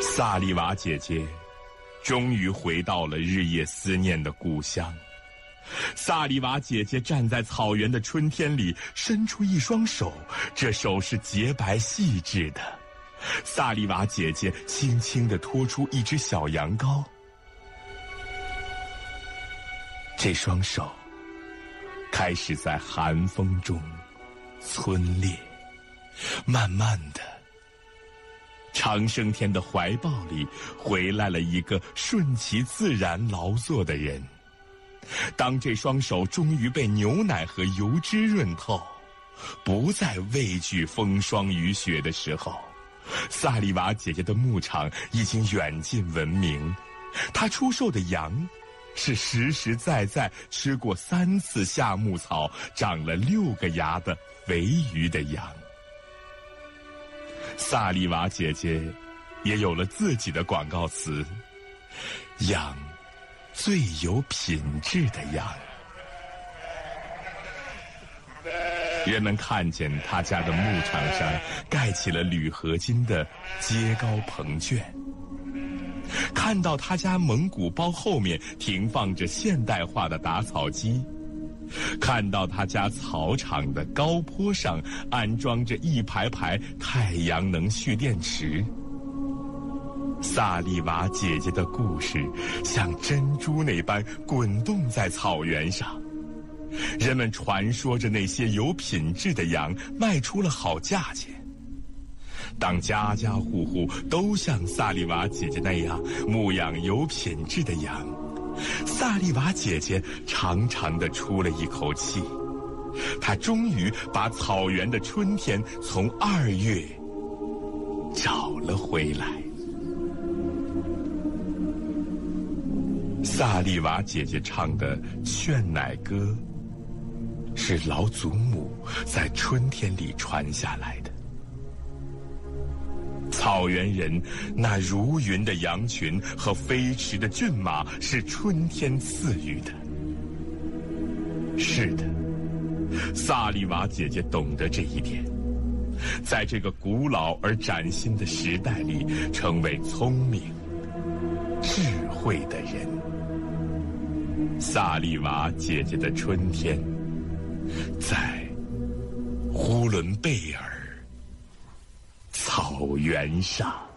萨利瓦姐姐终于回到了日夜思念的故乡。萨利瓦姐姐站在草原的春天里，伸出一双手，这手是洁白细致的。萨利瓦姐姐轻轻地拖出一只小羊羔，这双手开始在寒风中皴裂，慢慢的，长生天的怀抱里回来了一个顺其自然劳作的人。当这双手终于被牛奶和油脂润透，不再畏惧风霜雨雪的时候，萨利瓦姐姐的牧场已经远近闻名。她出售的羊是实实在在吃过3次夏牧草、长了6个牙的肥鱼的羊。萨利瓦姐姐也有了自己的广告词：养最有品质的羊。人们看见他家的牧场上盖起了铝合金的阶高棚圈，看到他家蒙古包后面停放着现代化的打草机，看到他家草场的高坡上安装着一排排太阳能蓄电池。萨利瓦姐姐的故事像珍珠那般滚动在草原上，人们传说着那些有品质的羊卖出了好价钱。当家家户户都像萨利瓦姐姐那样牧养有品质的羊，萨利瓦姐姐长长地出了一口气，她终于把草原的春天从2月找了回来。萨利瓦姐姐唱的劝奶歌是老祖母在春天里传下来的。草原人那如云的羊群和飞驰的骏马是春天赐予的。是的，萨利瓦姐姐懂得这一点，在这个古老而崭新的时代里，成为聪明、智慧的人。萨利瓦姐姐的春天，在呼伦贝尔草原上。